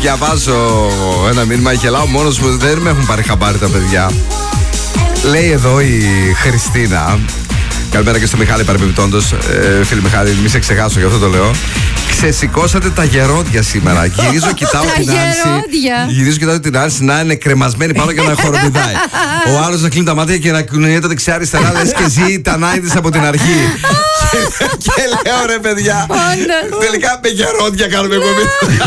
Διαβάζω ένα μήνυμα, γελάω μόνος μου, δεν με έχουν πάρει χαμπάρι τα παιδιά. Λέει εδώ η Χριστίνα. Καλημέρα και στο Μιχάλη παρεμπιπτόντως. Φίλε Μιχάλη, μη σε ξεχάσω, γι' αυτό το λέω. Ξεσηκώσατε τα γερόντια σήμερα. Γυρίζω, κοιτάω την Άρση. Γυρίζω, κοιτάω την Άρση να είναι κρεμασμένη πάνω και να χοροπηδάει. Ο άλλος να κλείνει τα μάτια και να κουνιέται δεξιά-αριστερά, λες και ζει τα νάιδες από την αρχή. Και λέω, ρε παιδιά, τελικά με γερόντια κάνουμε εκπομπή.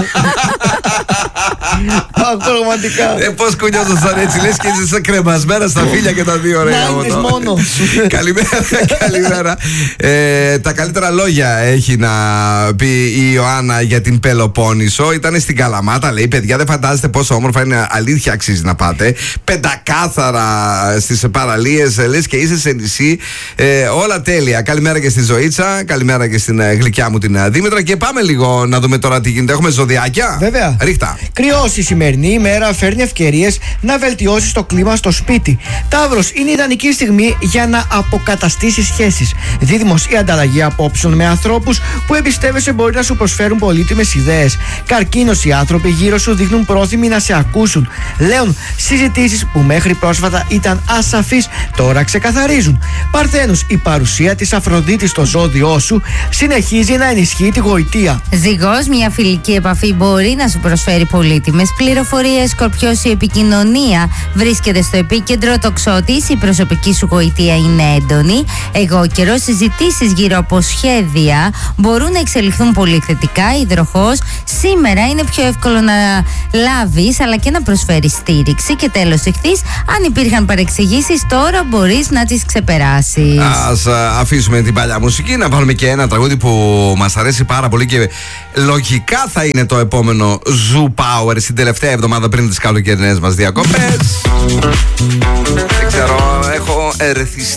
Πραγματικά. Πώς κουνιόντουσαν έτσι, λες και είσαι κρεμασμένα στα φύλλα και τα δύο, ρε. Μόνο. Καλημέρα. Τα καλύτερα λόγια έχει να πει η Ιωάννα για την Πελοπόννησο. Ήταν στην Καλαμάτα, λέει, παιδιά, δεν φαντάζεστε πόσο όμορφα είναι. Αλήθεια, αξίζει να πάτε. Πεντακάθαρα στις παραλίες, λες και είσαι σε νησί. Όλα τέλεια. Καλημέρα και στη Ζωήτσα. Καλημέρα και στην γλυκιά μου την Δήμητρα. Και πάμε λίγο να δούμε τώρα τι γίνεται. Έχουμε ζωδιάκια. Βέβαια. Ρίχτα. Κρυός, η σημερινή ημέρα φέρνει ευκαιρίες να βελτιώσει το κλίμα στο σπίτι. Ταύρος, είναι ιδανική στιγμή για να αποκαταστήσει σχέσεις. Δίδυμος, η ανταλλαγή απόψεων με ανθρώπους που εμπιστεύεσαι μπορεί να σου προσφέρουν πολύτιμες ιδέες. Καρκίνος, οι άνθρωποι γύρω σου δείχνουν πρόθυμοι να σε ακούσουν. Λέων, συζητήσεις που μέχρι πρόσφατα ήταν ασαφείς τώρα ξεκαθαρίζουν. Παρθένος, η παρουσία της Αφροδίτης στο ζώδιό σου συνεχίζει να ενισχύει τη γοητεία. Ζυγός, μια φιλική επαφή μπορεί να σου προσφέρει πολύτιμες πληροφορίες. Σκορπιός, η επικοινωνία βρίσκεται στο επίκεντρο. Τοξότης, η προσωπική σου γοητεία είναι έντονη. Εγώ καιρό, συζητήσεις γύρω από σχέδια μπορούν να εξελιχθούν πολύ θετικά. Υδροχόος, σήμερα είναι πιο εύκολο να λάβεις αλλά και να προσφέρεις στήριξη. Και τέλος, Ιχθύς, αν υπήρχαν παρεξηγήσεις, τώρα μπορείς να τις ξεπεράσεις. Ας αφήσουμε την παλιά μουσική, να βάλουμε και ένα τραγούδι που μας αρέσει πάρα πολύ και λογικά θα είναι το επόμενο Zoo Power στην τελευταία εβδομάδα πριν τις καλοκαιρινές μας διακοπές. Δεν ξέρω, έχω ερεθιστεί